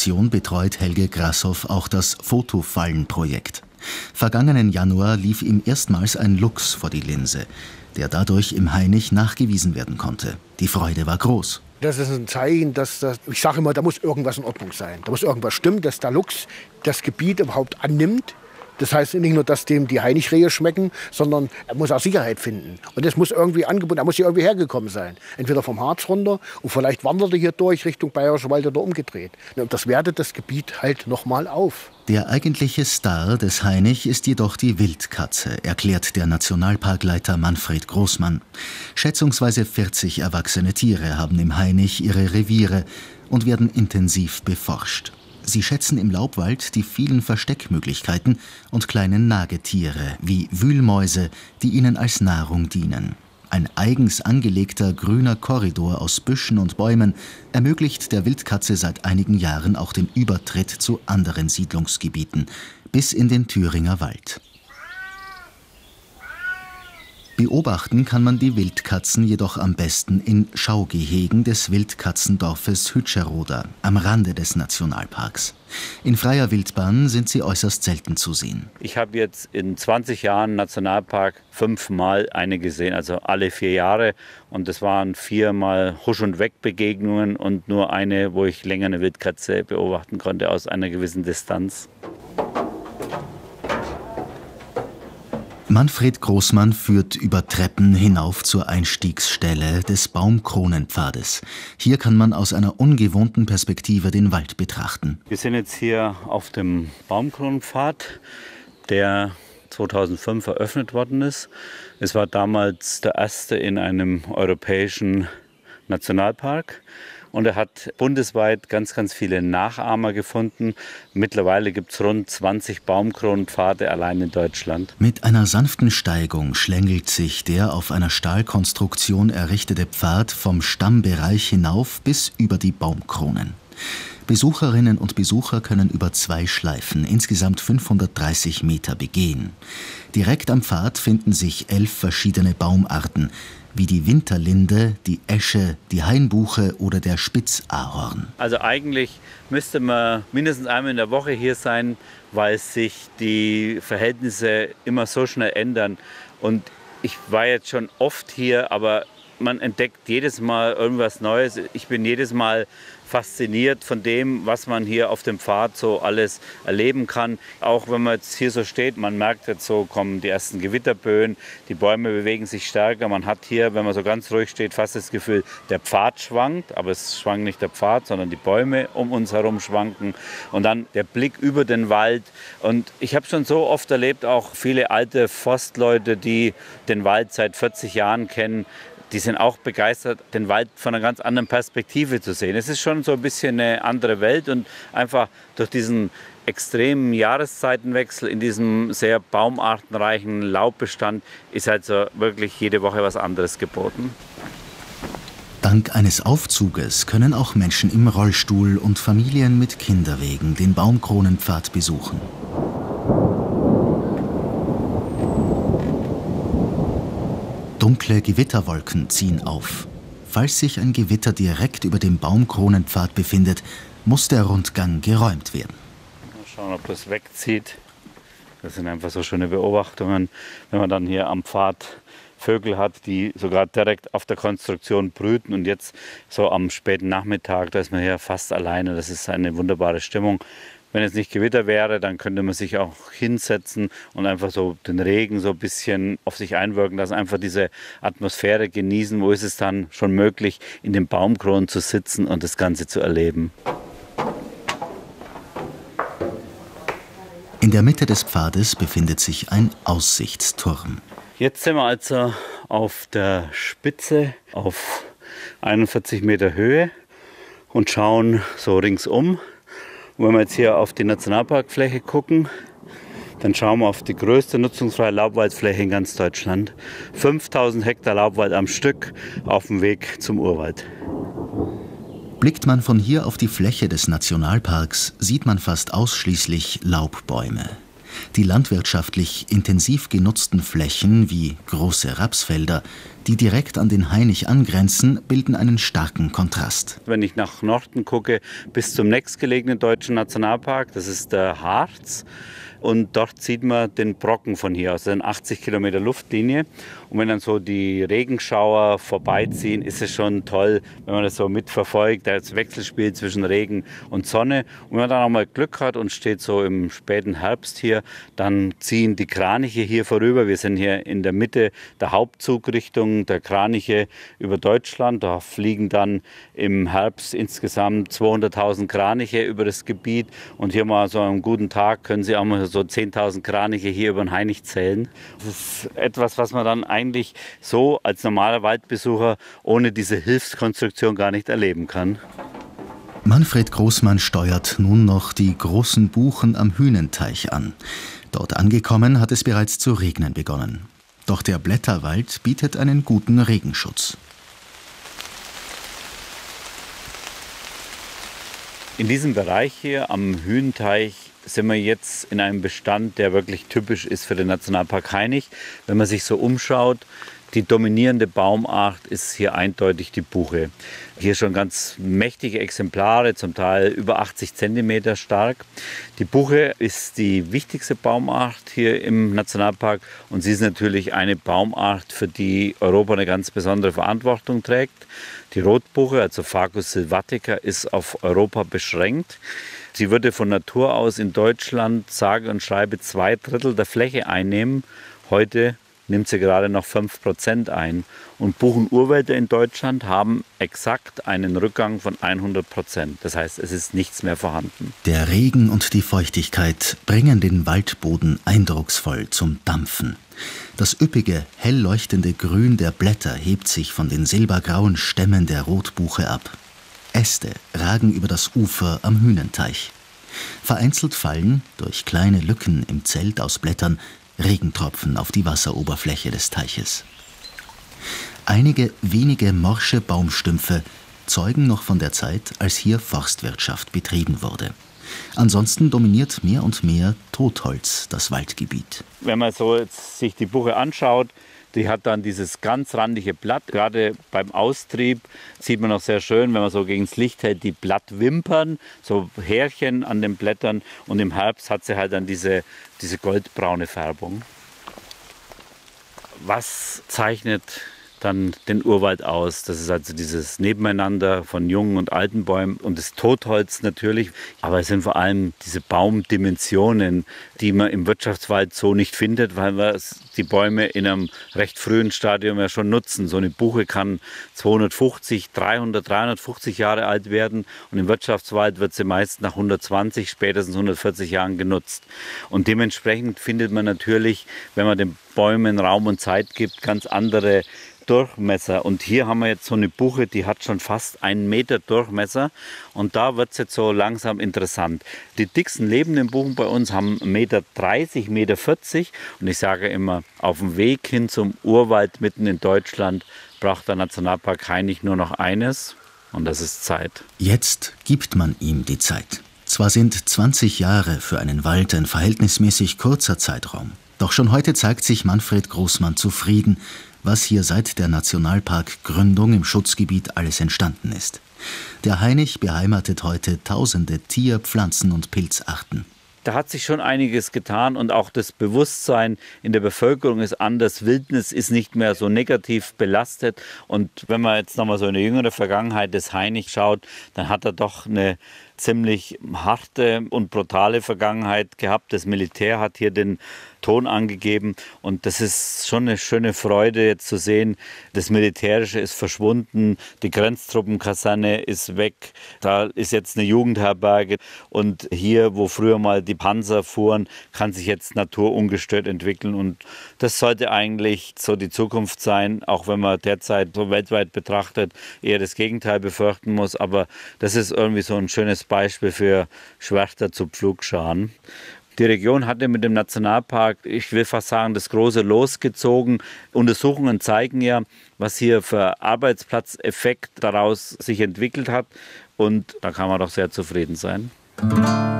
Station betreut Helge Grassoff auch das Fotofallenprojekt. Vergangenen Januar lief ihm erstmals ein Luchs vor die Linse, der dadurch im Hainich nachgewiesen werden konnte. Die Freude war groß. Das ist ein Zeichen, ich sage immer, da muss irgendwas in Ordnung sein. Da muss irgendwas stimmen, dass der Luchs das Gebiet überhaupt annimmt. Das heißt nicht nur, dass dem die Hainichrehe schmecken, sondern er muss auch Sicherheit finden. Und das muss irgendwie angeboten, er muss hier irgendwie hergekommen sein. Entweder vom Harz runter und vielleicht wandert er hier durch Richtung Bayerischer Wald oder umgedreht. Und das wertet das Gebiet halt nochmal auf. Der eigentliche Star des Hainich ist jedoch die Wildkatze, erklärt der Nationalparkleiter Manfred Großmann. Schätzungsweise 40 erwachsene Tiere haben im Hainich ihre Reviere und werden intensiv beforscht. Sie schätzen im Laubwald die vielen Versteckmöglichkeiten und kleinen Nagetiere wie Wühlmäuse, die ihnen als Nahrung dienen. Ein eigens angelegter grüner Korridor aus Büschen und Bäumen ermöglicht der Wildkatze seit einigen Jahren auch den Übertritt zu anderen Siedlungsgebieten, bis in den Thüringer Wald. Beobachten kann man die Wildkatzen jedoch am besten in Schaugehegen des Wildkatzendorfes Hütscherroda am Rande des Nationalparks. In freier Wildbahn sind sie äußerst selten zu sehen. Ich habe jetzt in 20 Jahren Nationalpark 5-mal eine gesehen, also alle 4 Jahre. Und das waren 4-mal Husch- und Weg-Begegnungen und nur eine, wo ich länger eine Wildkatze beobachten konnte aus einer gewissen Distanz. Manfred Großmann führt über Treppen hinauf zur Einstiegsstelle des Baumkronenpfades. Hier kann man aus einer ungewohnten Perspektive den Wald betrachten. Wir sind jetzt hier auf dem Baumkronenpfad, der 2005 eröffnet worden ist. Es war damals der erste in einem europäischen Nationalpark. Und er hat bundesweit ganz, ganz viele Nachahmer gefunden. Mittlerweile gibt es rund 20 Baumkronenpfade allein in Deutschland. Mit einer sanften Steigung schlängelt sich der auf einer Stahlkonstruktion errichtete Pfad vom Stammbereich hinauf bis über die Baumkronen. Besucherinnen und Besucher können über 2 Schleifen, insgesamt 530 Meter, begehen. Direkt am Pfad finden sich 11 verschiedene Baumarten, wie die Winterlinde, die Esche, die Hainbuche oder der Spitzahorn. Also eigentlich müsste man mindestens einmal in der Woche hier sein, weil sich die Verhältnisse immer so schnell ändern. Und ich war jetzt schon oft hier, aber man entdeckt jedes Mal irgendwas Neues. Ich bin jedes Mal fasziniert von dem, was man hier auf dem Pfad so alles erleben kann. Auch wenn man jetzt hier so steht, man merkt jetzt so, kommen die ersten Gewitterböen, die Bäume bewegen sich stärker. Man hat hier, wenn man so ganz ruhig steht, fast das Gefühl, der Pfad schwankt, aber es schwankt nicht der Pfad, sondern die Bäume um uns herum schwanken. Und dann der Blick über den Wald. Und ich habe schon so oft erlebt, auch viele alte Forstleute, die den Wald seit 40 Jahren kennen, die sind auch begeistert, den Wald von einer ganz anderen Perspektive zu sehen. Es ist schon so ein bisschen eine andere Welt und einfach durch diesen extremen Jahreszeitenwechsel in diesem sehr baumartenreichen Laubbestand ist halt so wirklich jede Woche was anderes geboten. Dank eines Aufzuges können auch Menschen im Rollstuhl und Familien mit Kinderwegen den Baumkronenpfad besuchen. Dunkle Gewitterwolken ziehen auf. Falls sich ein Gewitter direkt über dem Baumkronenpfad befindet, muss der Rundgang geräumt werden. Mal schauen, ob das wegzieht. Das sind einfach so schöne Beobachtungen, wenn man dann hier am Pfad Vögel hat, die sogar direkt auf der Konstruktion brüten. Und jetzt so am späten Nachmittag, da ist man hier fast alleine. Das ist eine wunderbare Stimmung. Wenn es nicht Gewitter wäre, dann könnte man sich auch hinsetzen und einfach so den Regen so ein bisschen auf sich einwirken lassen, einfach diese Atmosphäre genießen. Wo ist es dann schon möglich, in den Baumkronen zu sitzen und das Ganze zu erleben? In der Mitte des Pfades befindet sich ein Aussichtsturm. Jetzt sind wir also auf der Spitze auf 41 Meter Höhe und schauen so ringsum. Und wenn wir jetzt hier auf die Nationalparkfläche gucken, dann schauen wir auf die größte nutzungsfreie Laubwaldfläche in ganz Deutschland. 5000 Hektar Laubwald am Stück auf dem Weg zum Urwald. Blickt man von hier auf die Fläche des Nationalparks, sieht man fast ausschließlich Laubbäume. Die landwirtschaftlich intensiv genutzten Flächen wie große Rapsfelder, Die direkt an den Hainich angrenzen, bilden einen starken Kontrast. Wenn ich nach Norden gucke, bis zum nächstgelegenen deutschen Nationalpark, das ist der Harz. Und dort sieht man den Brocken von hier aus, eine 80 Kilometer Luftlinie. Und wenn dann so die Regenschauer vorbeiziehen, ist es schon toll, wenn man das so mitverfolgt, das Wechselspiel zwischen Regen und Sonne. Und wenn man dann auch mal Glück hat und steht so im späten Herbst hier, dann ziehen die Kraniche hier vorüber. Wir sind hier in der Mitte der Hauptzugrichtung der Kraniche über Deutschland. Da fliegen dann im Herbst insgesamt 200.000 Kraniche über das Gebiet. Und hier mal so einen guten Tag können Sie auch mal so 10.000 Kraniche hier über den Hainich zählen. Das ist etwas, was man dann eigentlich so als normaler Waldbesucher ohne diese Hilfskonstruktion gar nicht erleben kann. Manfred Großmann steuert nun noch die großen Buchen am Hünenteich an. Dort angekommen hat es bereits zu regnen begonnen. Doch der Blätterwald bietet einen guten Regenschutz. In diesem Bereich hier am Hünenteich sind wir jetzt in einem Bestand, der wirklich typisch ist für den Nationalpark Hainich. Wenn man sich so umschaut, die dominierende Baumart ist hier eindeutig die Buche. Hier schon ganz mächtige Exemplare, zum Teil über 80 cm stark. Die Buche ist die wichtigste Baumart hier im Nationalpark und sie ist natürlich eine Baumart, für die Europa eine ganz besondere Verantwortung trägt. Die Rotbuche, also Fagus sylvatica, ist auf Europa beschränkt. Sie würde von Natur aus in Deutschland sage und schreibe 2/3 der Fläche einnehmen. Heute nimmt sie gerade noch 5% ein. Und Buchenurwälder in Deutschland haben exakt einen Rückgang von 100%. Das heißt, es ist nichts mehr vorhanden. Der Regen und die Feuchtigkeit bringen den Waldboden eindrucksvoll zum Dampfen. Das üppige, hell leuchtende Grün der Blätter hebt sich von den silbergrauen Stämmen der Rotbuche ab. Äste ragen über das Ufer am Hünenteich. Vereinzelt fallen, durch kleine Lücken im Zelt aus Blättern, Regentropfen auf die Wasseroberfläche des Teiches. Einige wenige morsche Baumstümpfe zeugen noch von der Zeit, als hier Forstwirtschaft betrieben wurde. Ansonsten dominiert mehr und mehr Totholz das Waldgebiet. Wenn man so jetzt sich die Buche anschaut, die hat dann dieses ganz randige Blatt. Gerade beim Austrieb sieht man noch sehr schön, wenn man so gegen das Licht hält, die Blattwimpern, so Härchen an den Blättern. Und im Herbst hat sie halt dann diese goldbraune Färbung. Was zeichnet dann den Urwald aus? Das ist also dieses Nebeneinander von jungen und alten Bäumen und das Totholz natürlich. Aber es sind vor allem diese Baumdimensionen, die man im Wirtschaftswald so nicht findet, weil wir die Bäume in einem recht frühen Stadium ja schon nutzen. So eine Buche kann 250, 300, 350 Jahre alt werden und im Wirtschaftswald wird sie meist nach 120, spätestens 140 Jahren genutzt. Und dementsprechend findet man natürlich, wenn man den Bäumen Raum und Zeit gibt, ganz andere Durchmesser. Und hier haben wir jetzt so eine Buche, die hat schon fast 1 Meter Durchmesser. Und da wird es jetzt so langsam interessant. Die dicksten lebenden Buchen bei uns haben 1,30 Meter, 1,40 Meter. Und ich sage immer, auf dem Weg hin zum Urwald mitten in Deutschland braucht der Nationalpark Hainich nur noch eines. Und das ist Zeit. Jetzt gibt man ihm die Zeit. Zwar sind 20 Jahre für einen Wald ein verhältnismäßig kurzer Zeitraum. Doch schon heute zeigt sich Manfred Großmann zufrieden, was hier seit der Nationalparkgründung im Schutzgebiet alles entstanden ist. Der Hainich beheimatet heute tausende Tier-, Pflanzen- und Pilzarten. Da hat sich schon einiges getan und auch das Bewusstsein in der Bevölkerung ist anders. Wildnis ist nicht mehr so negativ belastet. Und wenn man jetzt nochmal so in die jüngere Vergangenheit des Hainich schaut, dann hat er doch eine ziemlich harte und brutale Vergangenheit gehabt. Das Militär hat hier den Ton angegeben und das ist schon eine schöne Freude jetzt zu sehen. Das Militärische ist verschwunden, die Grenztruppenkaserne ist weg, da ist jetzt eine Jugendherberge und hier, wo früher mal die Panzer fuhren, kann sich jetzt Natur ungestört entwickeln und das sollte eigentlich so die Zukunft sein, auch wenn man derzeit so weltweit betrachtet eher das Gegenteil befürchten muss, aber das ist irgendwie so ein schönes Beispiel für Schwerter zu Pflugscharen. Die Region hatte mit dem Nationalpark, ich will fast sagen, das große Los gezogen. Untersuchungen zeigen ja, was hier für Arbeitsplatzeffekt daraus sich entwickelt hat. Und da kann man doch sehr zufrieden sein.